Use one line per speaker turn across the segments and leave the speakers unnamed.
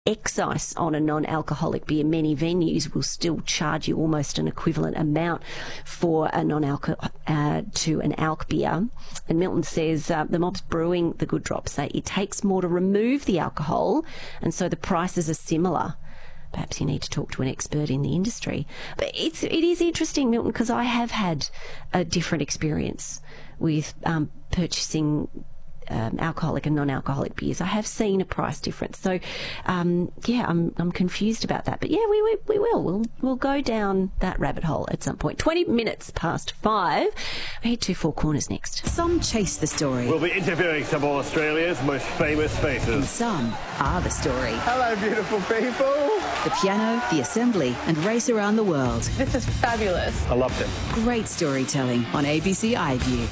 excise on a non-alcoholic beer, many venues will still charge you almost an equivalent amount for a to an alc beer. And Milton says the mobs brewing the Good Drop say it takes more to remove the alcohol, and so the prices are similar. Perhaps you need to talk to an expert in the industry. But it is interesting, Milton, because I have had a different experience with purchasing alcoholic and non-alcoholic beers. I have seen a price difference. So, I'm confused about that. But yeah, we will. We'll go down that rabbit hole at some point. 20 minutes past 5. We head to Four Corners next.
Some chase the story.
We'll be interviewing some of Australia's most famous faces.
And some are the story.
Hello, beautiful people.
The piano, the assembly, and race around the world.
This is fabulous.
I loved it.
Great storytelling on ABC iView.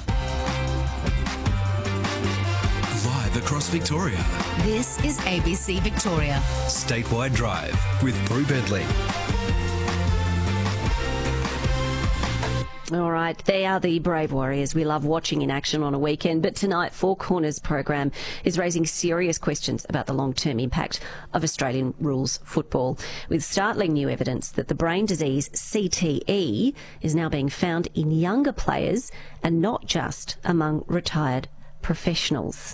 Across Victoria.
This is ABC Victoria.
Statewide Drive with Prue Bentley.
All right, they are the brave warriors we love watching in action on a weekend. But tonight, Four Corners program is raising serious questions about the long-term impact of Australian rules football, with startling new evidence that the brain disease CTE is now being found in younger players and not just among retired professionals.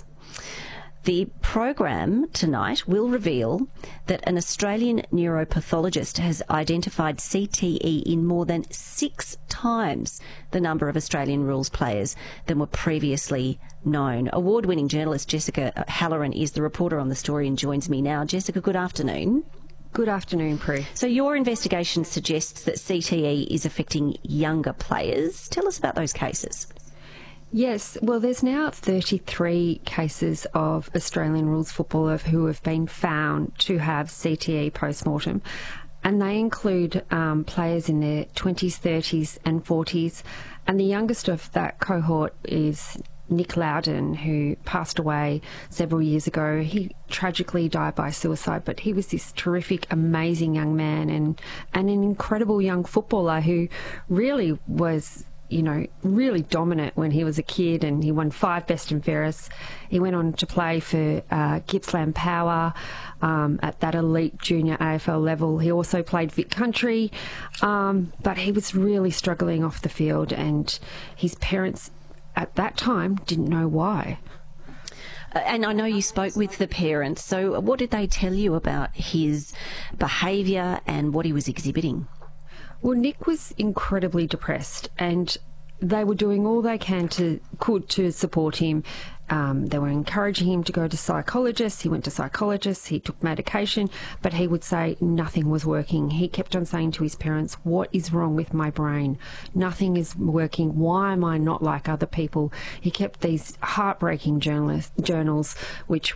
The program tonight will reveal that an Australian neuropathologist has identified CTE in more than 6 times the number of Australian rules players than were previously known. Award-winning journalist Jessica Halloran is the reporter on the story and joins me now. Jessica, good afternoon.
Good afternoon, Prue.
So your investigation suggests that CTE is affecting younger players. Tell us about those cases.
Yes, well, there's now 33 cases of Australian rules footballers who have been found to have CTE post-mortem, and they include players in their 20s, 30s and 40s, and the youngest of that cohort is Nick Loudon, who passed away several years ago. He tragically died by suicide, but he was this terrific, amazing young man and an incredible young footballer who really was really dominant when he was a kid, and he won 5 Best and Fairest. He went on to play for Gippsland Power at that elite junior AFL level. He also played Vic Country, but he was really struggling off the field, and his parents at that time didn't know why.
And I know you spoke with the parents, so what did they tell you about his behaviour and what he was exhibiting?
Well, Nick was incredibly depressed, and they were doing all they could to support him. They were encouraging him to go to psychologists. He went to psychologists, he took medication, but he would say nothing was working. He kept on saying to his parents, "What is wrong with my brain? Nothing is working. Why am I not like other people?" He kept these heartbreaking journals, which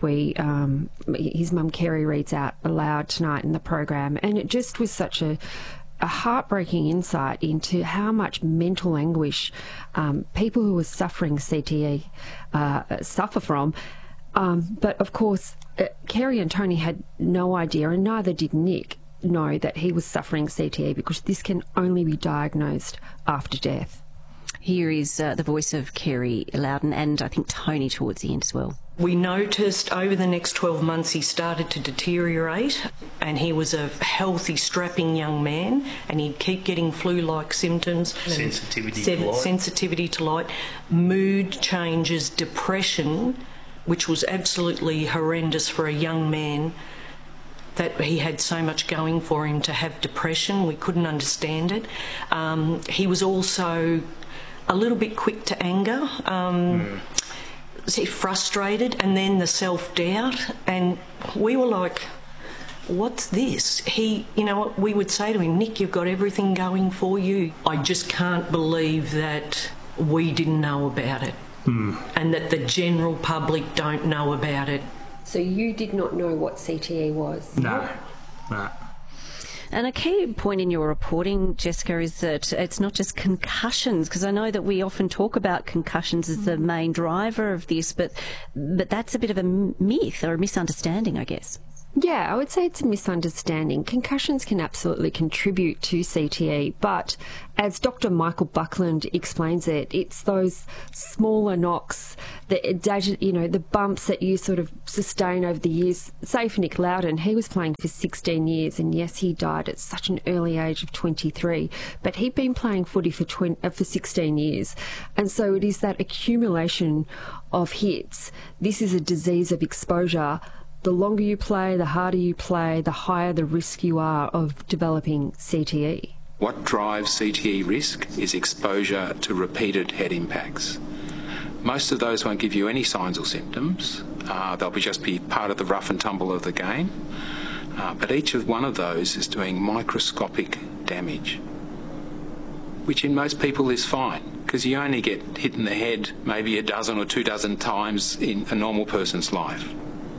his mum Kerry reads out aloud tonight in the program, and it just was such a heartbreaking insight into how much mental anguish people who are suffering CTE suffer from. But of course, Kerry and Tony had no idea, and neither did Nick know that he was suffering CTE, because this can only be diagnosed after death.
Here is the voice of Kerry Loudon, and I think Tony towards the end as well.
We noticed over the next 12 months he started to deteriorate, and he was a healthy, strapping young man, and he'd keep getting flu-like symptoms. Sensitivity to light, mood changes, depression, which was absolutely horrendous for a young man, that he had so much going for him to have depression. We couldn't understand it. He was also a little bit quick to anger, frustrated, and then the self-doubt, and we were like, what's this? We would say to him, "Nick, you've got everything going for you." I just can't believe that we didn't know about it, and that the general public don't know about it.
So you did not know what CTE was?
No.
And a key point in your reporting, Jessica, is that it's not just concussions, because I know that we often talk about concussions as the main driver of this, but that's a bit of a myth or a misunderstanding, I guess.
Yeah, I would say it's a misunderstanding. Concussions can absolutely contribute to CTE, but as Dr. Michael Buckland explains it, it's those smaller knocks, the bumps that you sort of sustain over the years. Say for Nick Loudon, he was playing for 16 years, and yes, he died at such an early age of 23, but he'd been playing footy for 16 years. And so it is that accumulation of hits. This is a disease of exposure. The longer you play, the harder you play, the higher the risk you are of developing CTE.
What drives CTE risk is exposure to repeated head impacts. Most of those won't give you any signs or symptoms. They'll just be part of the rough and tumble of the game. But each of one of those is doing microscopic damage, which in most people is fine, because you only get hit in the head maybe a dozen or 24 times in a normal person's life.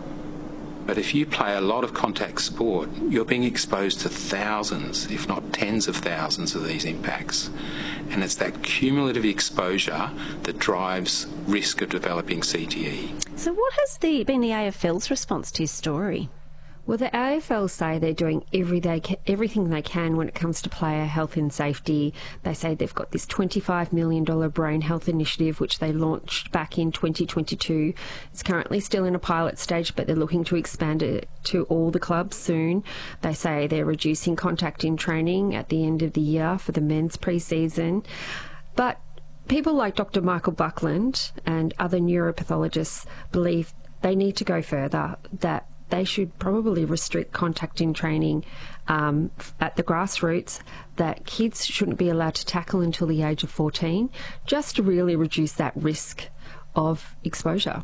But if you play a lot of contact sport, you're being exposed to thousands, if not tens of thousands of these impacts. And it's that cumulative exposure that drives risk of developing CTE.
So what has been the AFL's response to your story?
Well, the AFL say they're doing everything they can when it comes to player health and safety. They say they've got this $25 million brain health initiative, which they launched back in 2022. It's currently still in a pilot stage, but they're looking to expand it to all the clubs soon. They say they're reducing contact in training at the end of the year for the men's pre-season. But people like Dr. Michael Buckland and other neuropathologists believe they need to go further, that they should probably restrict contact in training at the grassroots, that kids shouldn't be allowed to tackle until the age of 14, just to really reduce that risk of exposure.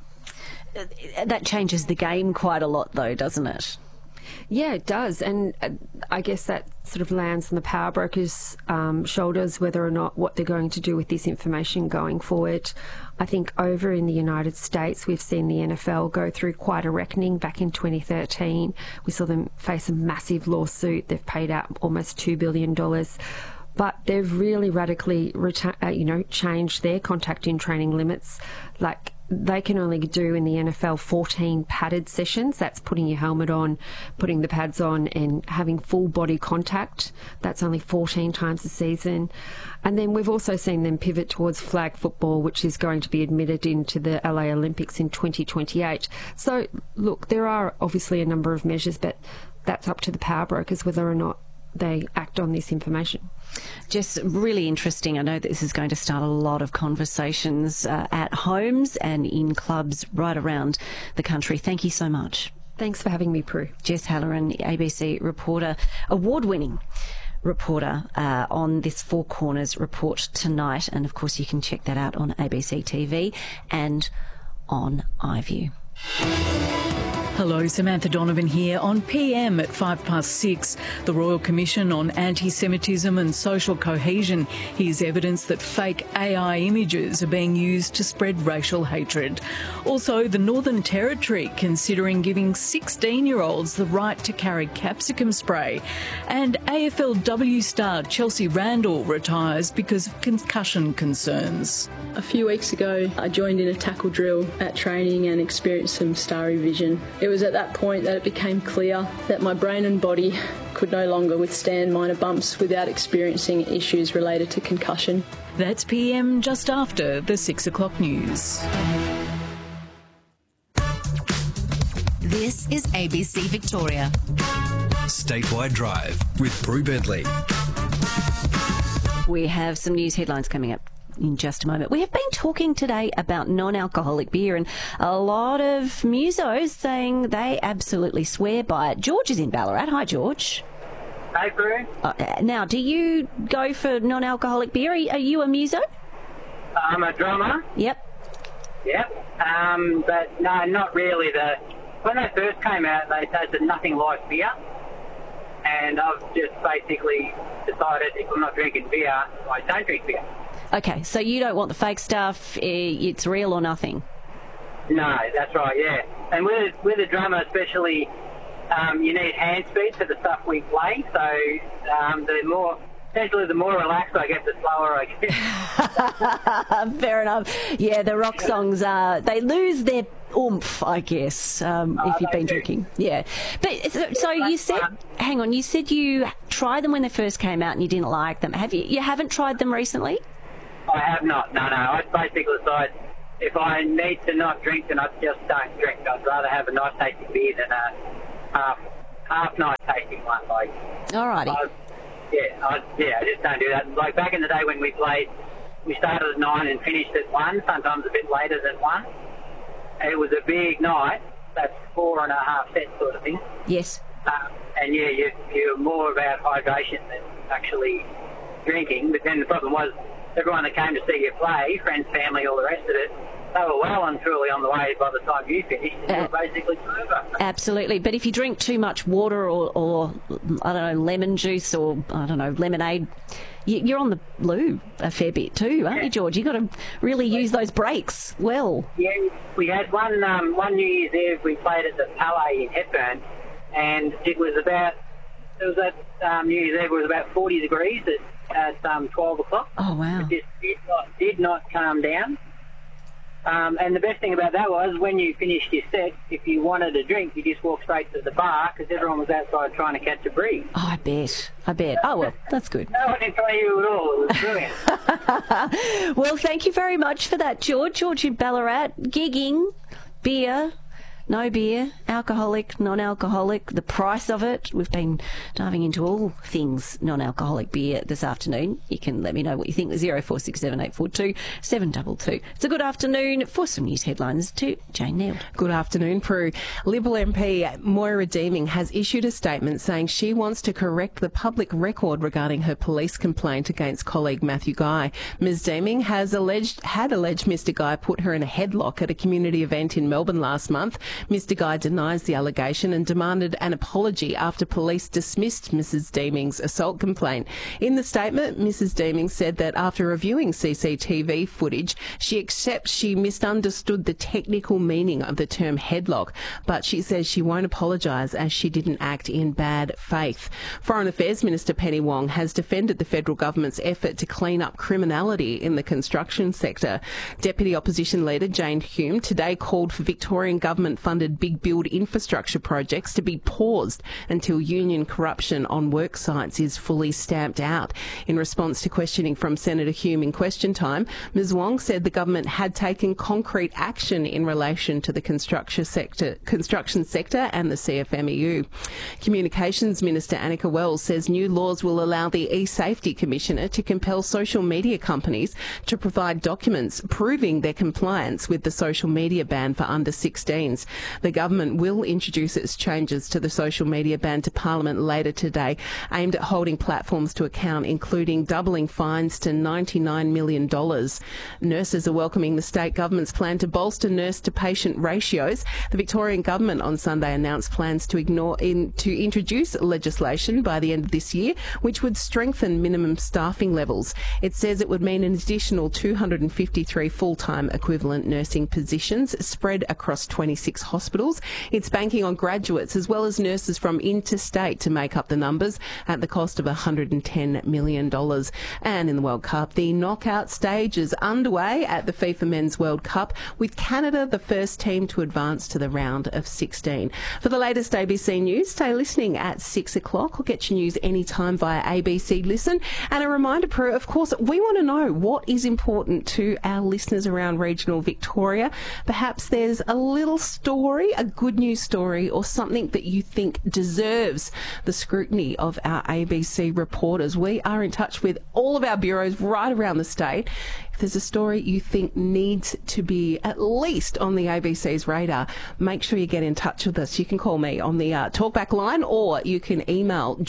That changes the game quite a lot, though, doesn't it?
Yeah, it does. And I guess that sort of lands on the power brokers' shoulders, whether or not what they're going to do with this information going forward. I think over in the United States, we've seen the NFL go through quite a reckoning back in 2013. We saw them face a massive lawsuit. They've paid out almost $2 billion. But they've really radically changed their contact in training limits. Like, they can only do in the NFL 14 padded sessions. That's putting your helmet on, putting the pads on and having full body contact. That's only 14 times a season. And then we've also seen them pivot towards flag football, which is going to be admitted into the LA Olympics in 2028. So, look, there are obviously a number of measures, but that's up to the power brokers whether or not they act on this information.
Just really interesting. I know that this is going to start a lot of conversations at homes and in clubs right around the country. Thank you so much.
Thanks for having me, Prue.
Jess Halloran, ABC reporter, award-winning reporter on this Four Corners report tonight. And, of course, you can check that out on ABC TV and on iView.
Hello, Samantha Donovan here on PM at 6:05. The Royal Commission on Anti-Semitism and Social Cohesion hears evidence that fake AI images are being used to spread racial hatred. Also, the Northern Territory considering giving 16-year-olds the right to carry capsicum spray. And AFLW star Chelsea Randall retires because of concussion concerns.
A few weeks ago, I joined in a tackle drill at training and experienced some starry vision. It was at that point that it became clear that my brain and body could no longer withstand minor bumps without experiencing issues related to concussion.
That's PM just after the 6 o'clock news.
This is ABC Victoria.
Statewide Drive with Prue Bentley.
We have some news headlines coming up in just a moment. We have been talking today about non-alcoholic beer and a lot of musos saying they absolutely swear by it. George is in Ballarat. Hi, George.
Hey, Prue.
Now, do you go for non-alcoholic beer? Are you a muso?
I'm a drummer.
Yep.
But no, not really. When they first came out, they tasted nothing like beer. And I've just basically decided if I'm not drinking beer, I don't drink beer.
Okay, so you don't want the fake stuff, it's real or nothing?
No, that's right, yeah. And with a drummer especially, you need hand speed for the stuff we play, so the more relaxed I get, the slower I get.
Fair enough. Yeah, the rock songs, they lose their oomph, I guess, if you've been drinking. Yeah. But so you said, hang on, you said you tried them when they first came out and you didn't like them. You haven't tried them recently?
I have not. No. I basically decide if I need to not drink, then I just don't drink. I'd rather have a nice tasting beer than a half nice tasting one. Like,
alrighty.
I just don't do that. Like back in the day when we played, we started at 9 and finished at 1, sometimes a bit later than 1. It was a big night. That's 4.5 sets sort of thing.
Yes.
And you're more about hydration than actually drinking. But then the problem was everyone that came to see you play, friends, family, all the rest of it, they were well and truly on the way by the time you finished, and you were basically sober.
Absolutely. But if you drink too much water or I don't know, lemon juice or, I don't know, lemonade, you're on the loo a fair bit too, aren't you, George? You've got to really use those breaks well.
Yeah, we had one New Year's Eve, we played at the Palais in Hepburn, and it was New Year's Eve, it was about 40 degrees at 12 o'clock.
Oh, wow.
It just did not calm down. And the best thing about that was when you finished your set, if you wanted a drink, you just walked straight to the bar because everyone was outside trying to catch a breeze.
Oh, I bet. Oh, well, that's good.
No one can tell you at all. It was brilliant.
Well, thank you very much for that, George. George in Ballarat, gigging, beer, no beer, alcoholic, non-alcoholic, the price of it. We've been diving into all things non-alcoholic beer this afternoon. You can let me know what you think. 0467842722. It's a good afternoon. For some news headlines to Jane Neal.
Good afternoon, Prue. Liberal MP Moira Deeming has issued a statement saying she wants to correct the public record regarding her police complaint against colleague Matthew Guy. Ms Deeming had alleged Mr Guy put her in a headlock at a community event in Melbourne last month. Mr Guy denies the allegation and demanded an apology after police dismissed Mrs Deeming's assault complaint. In the statement, Mrs Deeming said that after reviewing CCTV footage, she accepts she misunderstood the technical meaning of the term headlock, but she says she won't apologise as she didn't act in bad faith. Foreign Affairs Minister Penny Wong has defended the federal government's effort to clean up criminality in the construction sector. Deputy Opposition Leader Jane Hume today called for Victorian government-funded big build infrastructure projects to be paused until union corruption on work sites is fully stamped out. In response to questioning from Senator Hume in question time, Ms Wong said the government had taken concrete action in relation to the construction sector and the CFMEU. Communications Minister Annika Wells says new laws will allow the eSafety Commissioner to compel social media companies to provide documents proving their compliance with the social media ban for under 16s. The government will introduce its changes to the social media ban to Parliament later today, aimed at holding platforms to account, including doubling fines to $99 million. Nurses are welcoming the state government's plan to bolster nurse-to-patient ratios. The Victorian government on Sunday announced plans to introduce legislation by the end of this year, which would strengthen minimum staffing levels. It says it would mean an additional 253 full-time equivalent nursing positions spread across 26 hospitals. It's banking on graduates as well as nurses from interstate to make up the numbers at the cost of $110 million. And in the World Cup, the knockout stage is underway at the FIFA Men's World Cup, with Canada the first team to advance to the round of 16. For the latest ABC News, stay listening at 6 o'clock. We'll get your news anytime via ABC Listen. And a reminder, Prue, of course, we want to know what is important to our listeners around regional Victoria. Perhaps there's a little story, a good news story, or something that you think deserves the scrutiny of our ABC reporters. We are in touch with all of our bureaus right around the state. If there's a story you think needs to be at least on the ABC's radar, make sure you get in touch with us. You can call me on the talkback line, or you can email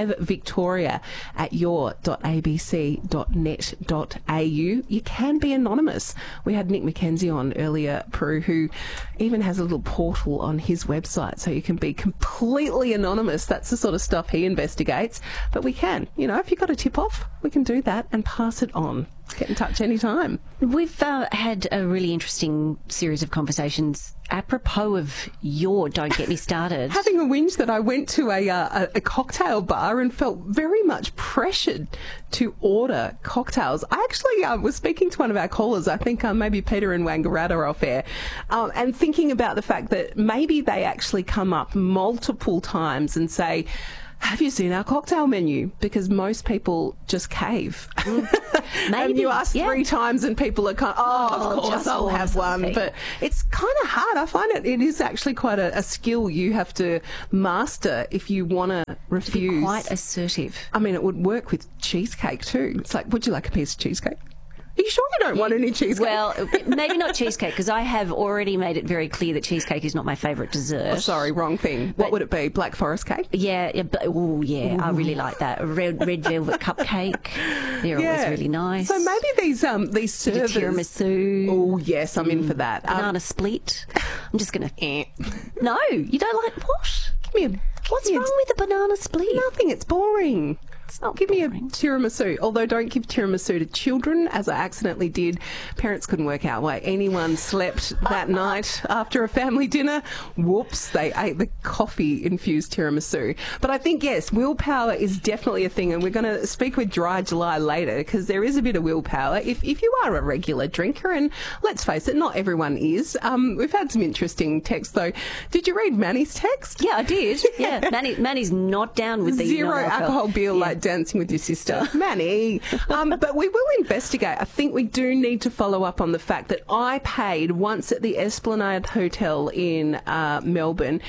drivevictoria@your.abc.net.au. You can be anonymous. We had Nick McKenzie on earlier, Prue, who even has a little portal on his website, so you can be completely anonymous. That's the sort of stuff he investigates. But we can, if you've got a tip-off, we can do that and pass it on. Get in touch anytime.
We've had a really interesting series of conversations apropos of your Don't Get Me Started.
Having a whinge that I went to a cocktail bar and felt very much pressured to order cocktails. I actually was speaking to one of our callers, I think maybe Peter and Wangaratta are off air, and thinking about the fact that maybe they actually come up multiple times and say, have you seen our cocktail menu? Because most people just cave.
Maybe,
and you ask 3 times and people are kind of, of course I'll have one. But it's kind of hard. I find it is actually quite a skill you have to master if you want to refuse.
To be quite assertive.
I mean, it would work with cheesecake too. It's like, would you like a piece of cheesecake? Are you sure you don't want any cheesecake?
Well, maybe not cheesecake, because I have already made it very clear that cheesecake is not my favourite dessert.
Oh, sorry, wrong thing. What would it be? Black Forest cake?
Yeah, I really like that. A red velvet cupcake. They're always really nice.
So maybe these servers...
tiramisu.
Oh, yes, I'm in for that.
Banana split. I'm just going to... No, you don't like... What? What's wrong with a banana split?
Nothing, it's boring. It's not Give boring. Me a tiramisu. Although don't give tiramisu to children, as I accidentally did. Parents couldn't work out why anyone slept that night after a family dinner. Whoops, they ate the coffee-infused tiramisu. But I think, yes, willpower is definitely a thing, and we're going to speak with Dry July later, because there is a bit of willpower. If you are a regular drinker, and let's face it, not everyone is. We've had some interesting texts, though. Did you read Manny's text?
Yeah, I did. Yeah, Manny's not down with the
zero alcohol beer like Dancing with Your Sister. Manny. But we will investigate. I think we do need to follow up on the fact that I paid once at the Esplanade Hotel in Melbourne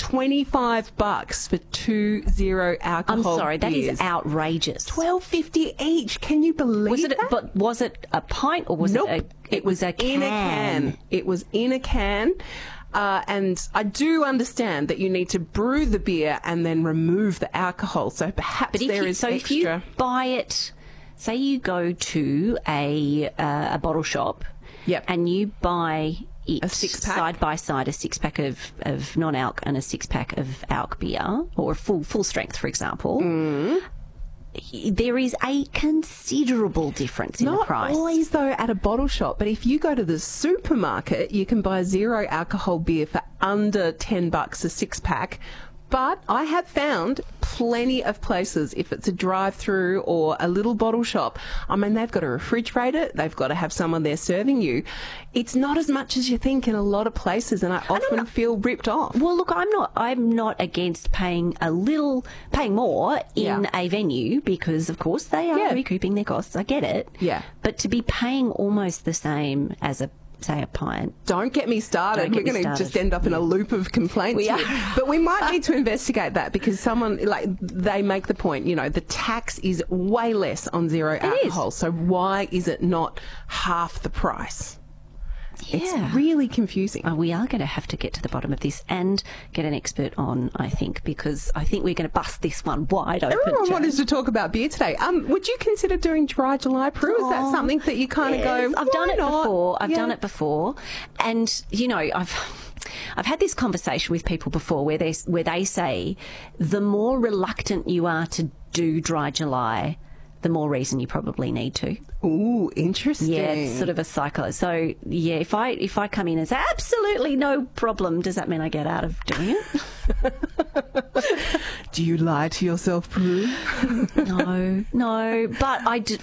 $25 for 2 zero alcohol
I'm sorry, that
beers.
Is outrageous.
$12.50 each. Can you believe that?
But was it a pint or was
Nope.
it was a can?
In a can. It was in a can. And I do understand that you need to brew the beer and then remove the alcohol. So perhaps extra.
If you buy it, say you go to a bottle shop, and you buy it
a 6-pack
side by side, a 6-pack of non-alc and a 6-pack of alc beer, or full strength, for example. There is a considerable difference in the price.
Not always, though, at a bottle shop. But if you go to the supermarket, you can buy zero alcohol beer for under $10 a 6-pack. But I have found plenty of places, if it's a drive-through or a little bottle shop, I mean, they've got to refrigerate it. They've got to have someone there serving you. It's not as much as you think in a lot of places, and I often feel ripped off.
Well, look, I'm not against paying more in a venue, because, of course, they are recouping their costs. I get it.
Yeah.
But to be paying almost the same as a pint.
Don't get me started. We're going to just end up in a loop of complaints here. But we might need to investigate that, because they make the point, the tax is way less on zero alcohol. So why is it not half the price?
Yeah.
It's really confusing.
We are going to have to get to the bottom of this and get an expert on, I think, because I think we're going to bust this one wide open.
Everyone wanted to talk about beer today. Would you consider doing Dry July, Prue? Is that something that you kind of go,
I've done it before. I've done it before. And, I've had this conversation with people before where they say the more reluctant you are to do Dry July, the more reason you probably need to.
Ooh, interesting.
Yeah, it's sort of a cycle. So, yeah, if I come in and say, absolutely no problem, does that mean I get out of doing it?
Do you lie to yourself, Prue?
No. But I did,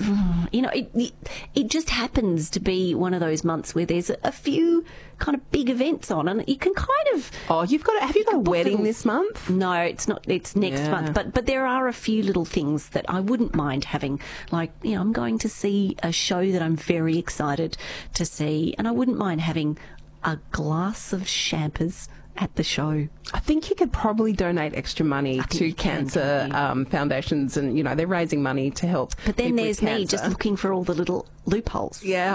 it just happens to be one of those months where there's a few kind of big events on, and you can kind of...
Oh, have you got a wedding this month?
No, it's not. It's next month. But there are a few little things that I wouldn't mind having. Like, I'm going to see a show that I'm very excited to see, and I wouldn't mind having a glass of champers at the show.
I think you could probably donate extra money to cancer foundations, and they're raising money to help.
But then
people
there's
with
me
cancer.
just looking for all the little loopholes.
Yeah.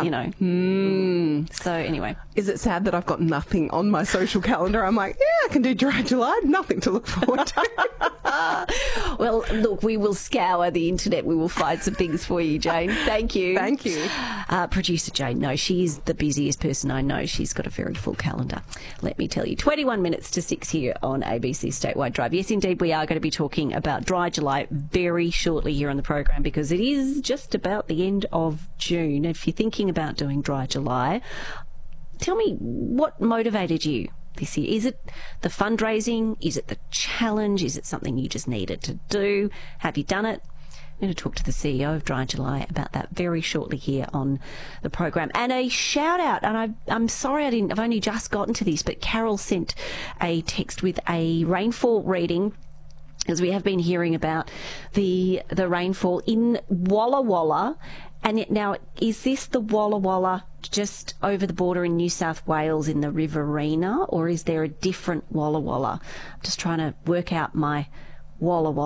So anyway,
is it sad that I've got nothing on my social calendar? I'm like, I can do Dry July, nothing to look forward to.
Well, look, we will scour the internet. We will find some things for you, Jane. Thank you.
Thank you.
Producer Jane, no, she is the busiest person I know. She's got a very full calendar, let me tell you. 21 minutes to 6 here on ABC Statewide Drive. Yes, indeed, we are going to be talking about Dry July very shortly here on the program, because it is just about the end of June. If you're thinking about doing Dry July, tell me what motivated you this year? Is it the fundraising? Is it the challenge? Is it something you just needed to do? Have you done it? I'm going to talk to the CEO of Dry July about that very shortly here on the program. And a shout out, and I'm sorry I've only just gotten to this, but Carol sent a text with a rainfall reading, as we have been hearing about the rainfall in Walla Walla. And now, is this the Walla Walla just over the border in New South Wales in the Riverina, or is there a different Walla Walla? I'm just trying to work out my Walla Walla.